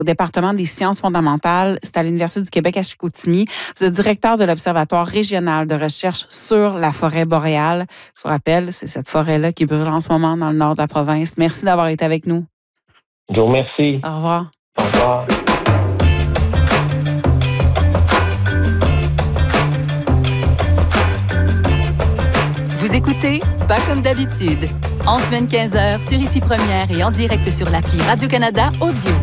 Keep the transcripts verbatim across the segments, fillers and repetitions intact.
au département des sciences fondamentales. C'est à l'Université du Québec à Chicoutimi. Vous êtes directeur de l'Observatoire régional de recherche sur la forêt boréale. Je vous rappelle, c'est cette forêt-là qui brûle en ce moment dans le nord de la province. Merci d'avoir été avec nous. Je vous remercie. Au revoir. Au revoir. Vous écoutez Pas comme d'habitude, en semaine quinze heures sur Ici Première et en direct sur l'appli Radio-Canada Audio.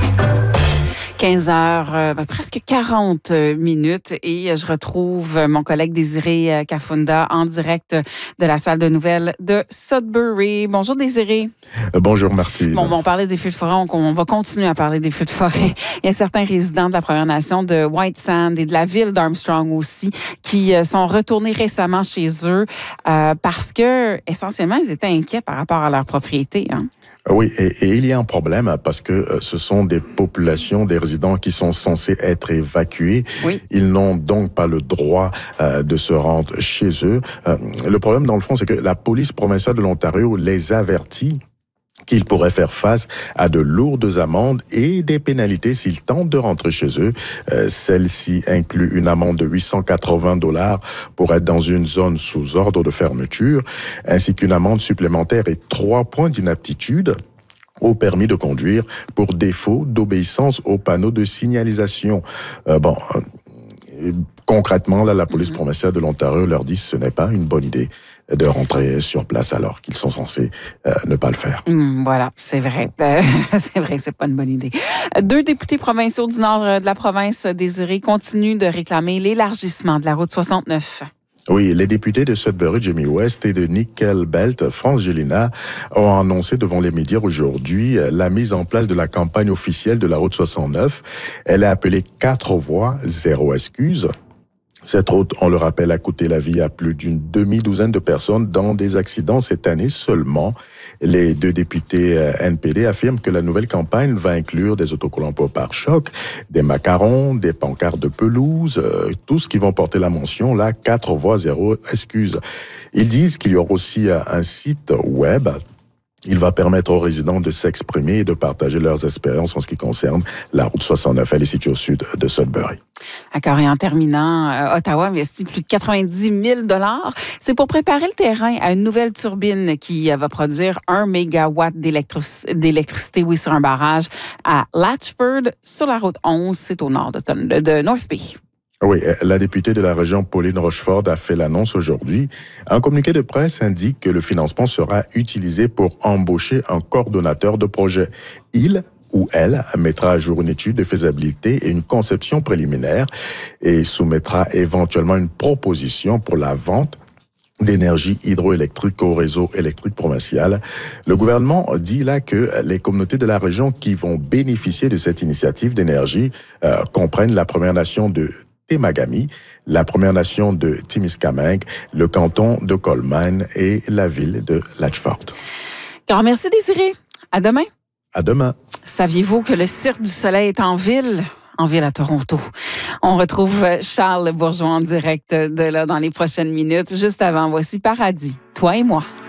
quinze heures, euh, presque quarante minutes et je retrouve mon collègue Désiré Kafunda en direct de la salle de nouvelles de Sudbury. Bonjour Désiré. Euh, bonjour Martine. Bon, bon, on parlait des feux de forêt, on, on va continuer à parler des feux de forêt. Il y a certains résidents de la Première Nation de White Sand et de la ville d'Armstrong aussi qui euh, sont retournés récemment chez eux euh, parce que essentiellement ils étaient inquiets par rapport à leur propriété, hein. Oui, et, et il y a un problème parce que euh, ce sont des populations, des résidents qui sont censés être évacués. Oui. Ils n'ont donc pas le droit euh, de se rendre chez eux. Euh, le problème, dans le fond, c'est que la police provinciale de l'Ontario les avertit qu'ils pourraient faire face à de lourdes amendes et des pénalités s'ils tentent de rentrer chez eux. Euh, celle-ci inclut une amende de huit cent quatre-vingts dollars pour être dans une zone sous ordre de fermeture, ainsi qu'une amende supplémentaire et trois points d'inaptitude au permis de conduire pour défaut d'obéissance aux panneaux de signalisation. Euh, bon, euh, concrètement, là, la police mm-hmm. provinciale de l'Ontario leur dit que ce n'est pas une bonne idée de rentrer sur place alors qu'ils sont censés euh, ne pas le faire. Mmh, voilà, c'est vrai. Euh, c'est vrai que c'est pas une bonne idée. Deux députés provinciaux du nord de la province, Désiré, continuent de réclamer l'élargissement de la route soixante-neuf. Oui, les députés de Sudbury, Jamie West, et de Nickel Belt, France Gélina, ont annoncé devant les médias aujourd'hui la mise en place de la campagne officielle de la route soixante-neuf. Elle est appelée quatre voies, zéro excuse. Cette route, on le rappelle, a coûté la vie à plus d'une demi-douzaine de personnes dans des accidents cette année seulement. Les deux députés N P D affirment que la nouvelle campagne va inclure des autocollants pour pare-choc, des macarons, des pancartes de pelouse, euh, tout ce qui vont porter la mention, là, quatre voies, zéro excuse. Ils disent qu'il y aura aussi un site web. Il va permettre aux résidents de s'exprimer et de partager leurs expériences en ce qui concerne la route soixante-neuf. Elle est située au sud de Sudbury. D'accord. Et en terminant, euh, Ottawa investit plus de quatre-vingt-dix mille dollars. C'est pour préparer le terrain à une nouvelle turbine qui euh, va produire un mégawatt d'électric- d'électricité, oui, sur un barrage à Latchford, sur la route onze. C'est au nord de, de, de North Bay. Oui, la députée de la région, Pauline Rochefort, a fait l'annonce aujourd'hui. Un communiqué de presse indique que le financement sera utilisé pour embaucher un coordonnateur de projet. Il ou elle mettra à jour une étude de faisabilité et une conception préliminaire et soumettra éventuellement une proposition pour la vente d'énergie hydroélectrique au réseau électrique provincial. Le gouvernement dit là que les communautés de la région qui vont bénéficier de cette initiative d'énergie euh, comprennent la Première Nation de Temagami, la Première Nation de Témiscamingue, le canton de Coleman et la ville de Latchford. Alors, merci Désiré. À demain. À demain. Saviez-vous que le Cirque du Soleil est en ville? En ville à Toronto. On retrouve Charles Bourgeois en direct de là dans les prochaines minutes. Juste avant, voici Paradis, toi et moi.